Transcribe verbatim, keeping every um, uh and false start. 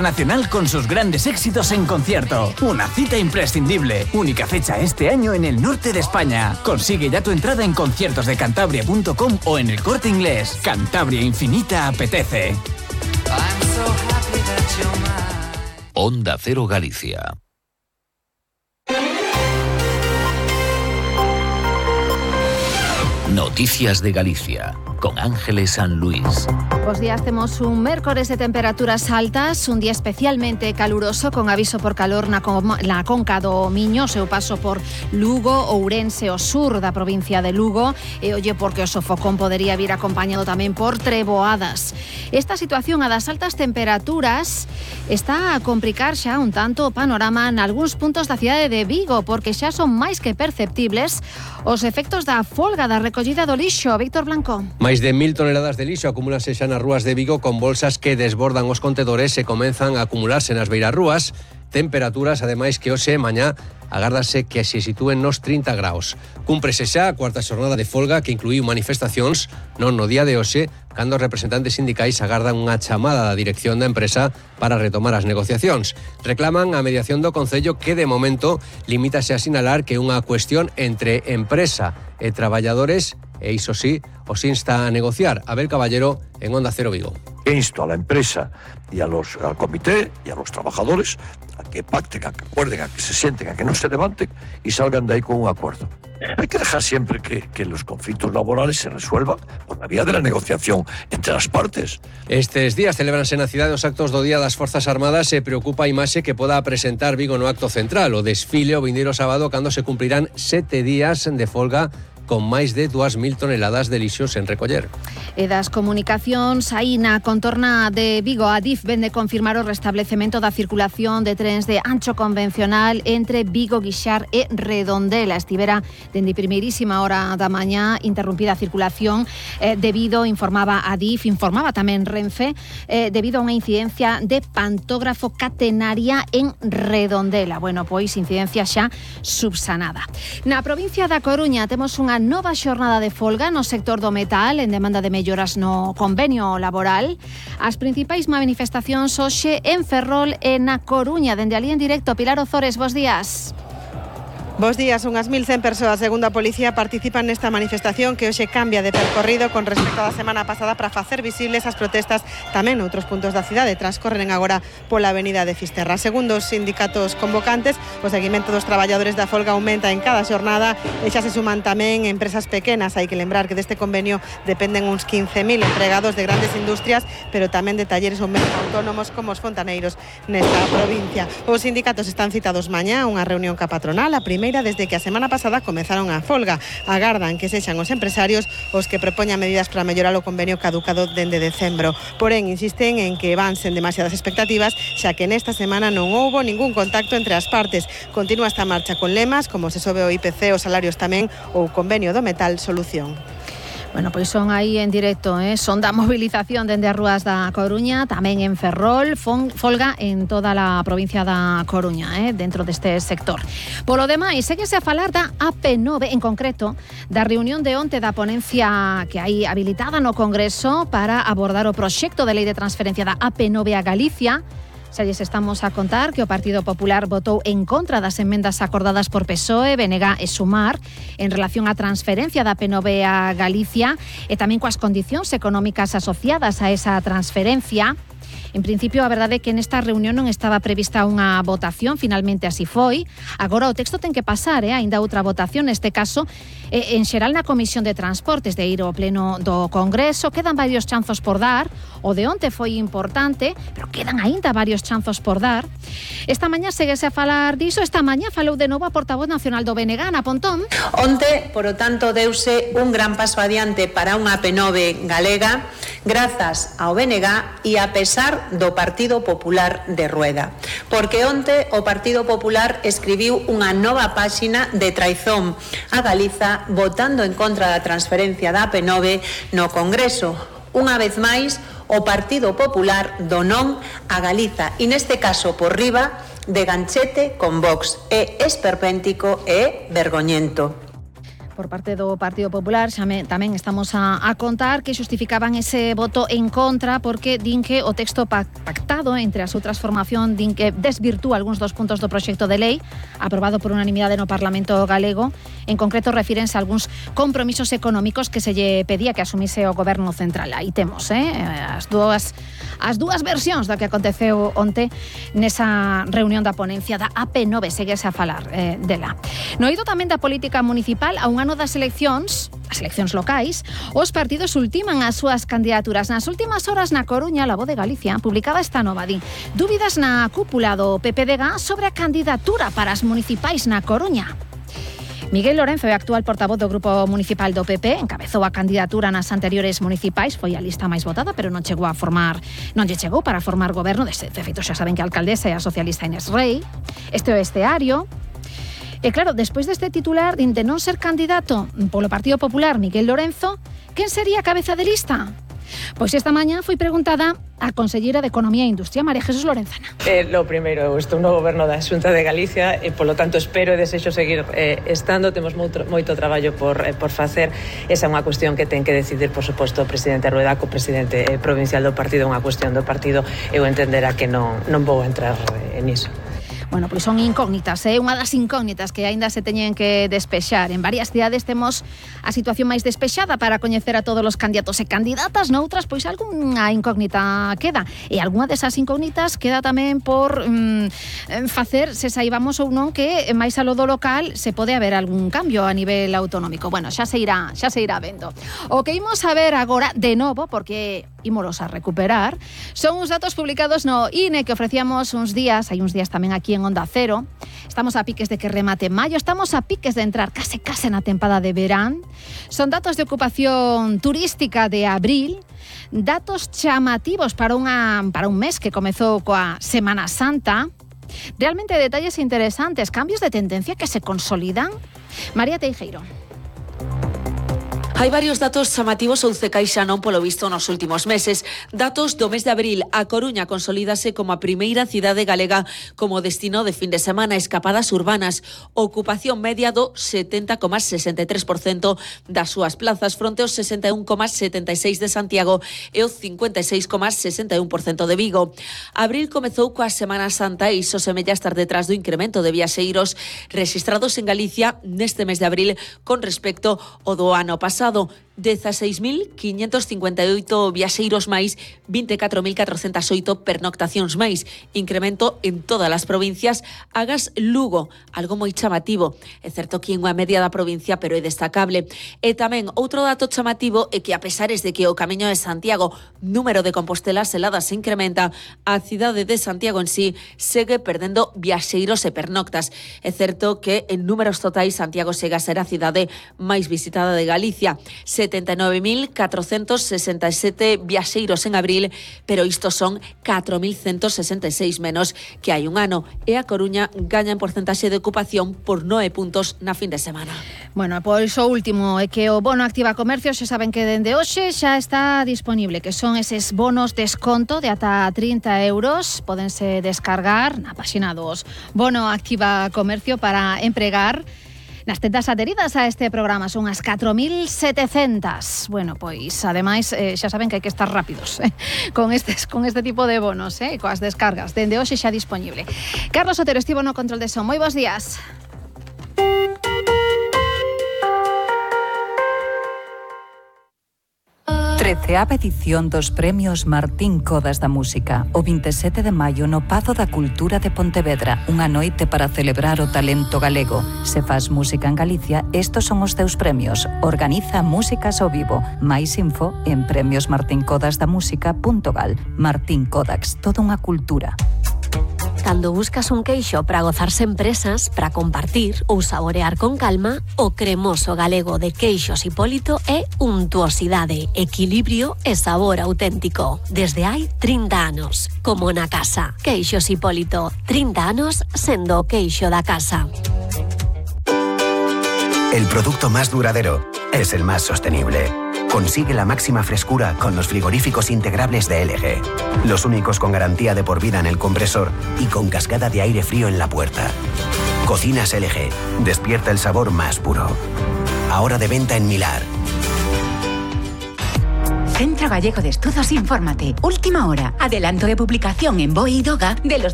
Internacional con sus grandes éxitos en concierto. Una cita imprescindible. Única fecha este año en el norte de España. Consigue ya tu entrada en conciertos de cantabria punto com o en el Corte Inglés. Cantabria Infinita apetece. Onda Cero Galicia. Noticias de Galicia, con Ángeles San Luis. Bos días, temos un mércores de temperaturas altas, un día especialmente caluroso, con aviso por calor na, com- na conca do Miño, seu paso por Lugo, Ourense, o sur da provincia de Lugo, e olle porque o sofocón podería vir acompañado tamén por treboadas. Esta situación a das altas temperaturas está a complicar xa un tanto o panorama nalgúns puntos da cidade de Vigo, porque xa son máis que perceptibles os efectos da folga da recollida do lixo. Víctor Blanco. Máis de mil toneladas de lixo acumúlanse xa nas rúas de Vigo, con bolsas que desbordan os contedores e comenzan a acumularse nas beirarrúas. Temperaturas, ademais, que hoxe e mañá agárdase que se sitúen nos trinta graus. Cúmprese xa a cuarta xornada de folga, que incluíu manifestacións, non no día de hoxe, cando os representantes sindicais agardan unha chamada da dirección da empresa para retomar as negociacións. Reclaman a mediación do Concello, que de momento limítase a sinalar que é unha cuestión entre empresa e traballadores, e iso sí, os insta a negociar. Abel Caballero, en Onda Cero Vigo. Insto a la empresa y a los, al comité y a los trabajadores a que pacten, a que acuerden, a que se sienten, a que no se levanten y salgan de ahí con un acuerdo. Hay que dejar siempre que, que los conflictos laborales se resuelvan por la vía de la negociación entre las partes. Estes días celebranse na cidade os actos do Día das Forzas Armadas e preocupa a imaxe que poda presentar Vigo no acto central. O desfile o vindeiro sábado, cando se cumprirán sete días de folga con máis de dúas mil toneladas de lixo sen recoller. E das comunicacións, aí na contorna de Vigo, a Adif vende confirmar o restablecemento da circulación de trens de ancho convencional entre Vigo, Guixar e Redondela. Estivera dende primeirísima hora da mañá interrumpida a circulación eh, debido, informaba Adif, informaba tamén Renfe, eh, debido a unha incidencia de pantógrafo catenaria en Redondela. Bueno, pois incidencia xa subsanada. Na provincia da Coruña temos unha nova xornada de folga no sector do metal en demanda de melloras no convenio laboral. As principais manifestacións hoxe en Ferrol e na Coruña. Dende ali en directo, Pilar Ozores, bos días. Bos días, unhas mil cen persoas, segundo a policía, participan nesta manifestación que hoxe cambia de percorrido con respecto á semana pasada para facer visibles as protestas tamén noutros puntos da cidade. Transcorren agora pola avenida de Fisterra. Segundo os sindicatos convocantes, o seguimento dos traballadores da folga aumenta en cada xornada e xa se suman tamén empresas pequenas. Hai que lembrar que deste convenio dependen uns quince mil empregados de grandes industrias, pero tamén de talleres ou menos autónomos como os fontaneiros nesta provincia. Os sindicatos están citados mañá a unha reunión ca patronal, a primeira desde que a semana pasada comenzaron a folga. Agardan que sexan os empresarios os que propoñan medidas para mellorar o convenio caducado dende decembro. Porén, insisten en que van sen demasiadas expectativas, xa que nesta semana non houbo ningún contacto entre as partes. Continúa esta marcha con lemas como se sobe o I P C, os salarios tamén, ou o convenio do metal solución. Bueno, pois son aí en directo, eh? Son da movilización dende as rúas da Coruña, tamén en Ferrol, fon, folga en toda a provincia da Coruña, eh? Dentro deste sector. Polo demais, séguese a falar da A P nove, en concreto, da reunión de onte da ponencia que hai habilitada no Congreso para abordar o proxecto de lei de transferencia da A P nove a Galicia. Xa lles estamos a contar que o Partido Popular votou en contra das emendas acordadas por P S O E, B N G e Sumar en relación á transferencia da A P nove a Galicia e tamén coas condicións económicas asociadas a esa transferencia. En principio, a verdade é que nesta reunión non estaba prevista unha votación, finalmente así foi. Agora o texto ten que pasar, eh? Ainda outra votación, neste caso, eh, en xeral na Comisión de Transportes, de ir ao pleno do Congreso. Quedan varios chanzos por dar. O de onte foi importante, pero quedan aínda varios chanzos por dar. Esta mañá séguese a falar diso. Esta mañá falou de novo a portavoz nacional do B N G, Ana Pontón. Onte, por o tanto, deuse un gran paso adiante para unha A P nove galega, grazas ao B N G e a pesar do Partido Popular de Rueda. Porque onte o Partido Popular escribiu unha nova páxina de traizón a Galiza votando en contra da transferencia da A P nove no Congreso. Unha vez máis, o Partido Popular do non a Galiza, e neste caso por riba de ganchete con Vox. É esperpéntico e vergoñento. por parte do Partido Popular. Xa me, tamén estamos a, a contar que xustificaban ese voto en contra porque din que o texto pactado entre as outras formacións din que desvirtúa algúns dos puntos do proxecto de lei aprobado por unanimidade no Parlamento galego. En concreto refírense a algúns compromisos económicos que se lle pedía que asumise o Goberno central. Aí temos eh, as dúas as dúas versións do que aconteceu onte nesa reunión da ponencia da A P nove. Seguese a falar eh, dela. No eido tamén da política municipal, a un ano das eleccións, as eleccións locais, os partidos ultiman as súas candidaturas. Nas últimas horas na Coruña, La Voz de Galicia publicaba esta nova, di, dúbidas na cúpula do P P D G sobre a candidatura para as municipais na Coruña. Miguel Lorenzo é actual portavoz do Grupo Municipal do P P, encabezou a candidatura nas anteriores municipais, foi a lista máis votada, pero non chegou a formar, non lle chegou para formar goberno. De feito, xa saben que a alcaldesa é a socialista Inés Rei. Este é o esteario. E claro, despois deste titular de non ser candidato polo Partido Popular Miguel Lorenzo, quen sería a cabeza de lista? Pois esta mañá foi preguntada a conselleira de Economía e Industria, María Jesús Lorenzana. Eh, lo primeiro, estou no goberno da Xunta de Galicia e, polo tanto, espero e desexo seguir eh, estando. Temos moito, moito traballo por, eh, por facer. Esa é unha cuestión que ten que decidir, por suposto, o presidente Rueda, co presidente eh, provincial do partido, unha cuestión do partido. Eu entenderá que non, non vou entrar eh, niso. Bueno, pois son incógnitas, é eh? unha das incógnitas que aínda se teñen que despexar. En varias cidades temos a situación máis despexada para coñecer a todos os candidatos e candidatas, noutras pois algunha incógnita queda. E algunha desas incógnitas queda tamén por mm, facer se saibamos ou non que máis alo do local se pode haber algún cambio a nivel autonómico. Bueno, xa se irá, xa se irá vendo. O que imos a ver agora de novo, porque ímolos a recuperar, son uns datos publicados no I N E que ofrecíamos uns días, hai uns días tamén aquí en Onda Cero. Estamos a piques de que remate maio, estamos a piques de entrar case case na tempada de verán. Son datos de ocupación turística de abril, datos chamativos para unha para un mes que comezou coa Semana Santa. Realmente detalles interesantes, cambios de tendencia que se consolidan. María Teijeiro. Hai varios datos chamativos ou Cecaixa non polo visto nos últimos meses. Datos do mes de abril, a Coruña consolídase como a primeira cidade galega como destino de fin de semana, escapadas urbanas. Ocupación media do setenta coma sesenta e tres por cento das súas plazas fronte aos sesenta e un coma setenta e seis por cento de Santiago e o cincuenta e seis coma sesenta e un por cento de Vigo. Abril comezou coa Semana Santa e iso semella estar detrás do incremento de viaxeiros rexistrados en Galicia neste mes de abril con respecto ao do ano pasado. dezasseis mil quinhentos cincuenta e oito viaxeiros máis, vinte e catro mil catrocentas oito pernoctacións máis, incremento en todas as provincias, agas Lugo, algo moi chamativo. É certo que é unha media da provincia, pero é destacable. E tamén outro dato chamativo é que a pesares de que o Camiño de Santiago, número de compostelas heladas se incrementa, a cidade de Santiago en sí segue perdendo viaxeiros e pernoctas. É certo que en números totais Santiago segue a ser a cidade máis visitada de Galicia, setenta e nove mil catrocentos sesenta e sete viaxeiros en abril, pero isto son catro mil ciento sesenta e seis menos que hai un ano, e a Coruña gaña en porcentaxe de ocupación por nove puntos na fin de semana. Bueno, pois o último é que o bono Activa Comercio, xa saben que dende hoxe xa está disponible, que son eses bonos desconto de ata trinta euros, pódense descargar na páxina dos Bono Activa Comercio para empregar nas tendas adheridas a este programa. Son as catro mil setecentas. Bueno, pois, ademais, eh, xa saben que hai que estar rápidos eh, con, estes, con este tipo de bonos, eh, coas descargas. Dende hoxe xa disponible. Carlos Otero estivo no control de son. Moi bons días. treceava edición dos Premios Martín Codas da Música, o vinte e sete de maio no Pazo da Cultura de Pontevedra, unha noite para celebrar o talento galego. Se faz música en Galicia, estos son os teus premios. Organiza Músicas ao Vivo. Mais info en premios martín codas da música punto gal. Martín Codax, toda unha cultura. Cando buscas un queixo para gozarse en presas, para compartir ou saborear con calma, o cremoso galego de Queixos Hipólito é untuosidade, equilibrio e sabor auténtico. Desde hai trinta anos, como na casa. Queixos Hipólito, trinta anos sendo o queixo da casa. El producto más duradero es el más sostenible. Consigue la máxima frescura con los frigoríficos integrables de L G. Los únicos con garantía de por vida en el compresor y con cascada de aire frío en la puerta. Cocinas L G. Despierta el sabor más puro. Ahora de venta en Milar. Centro Gallego de Estudos, infórmate. Última hora. Adelanto de publicación en Boe y Doga de los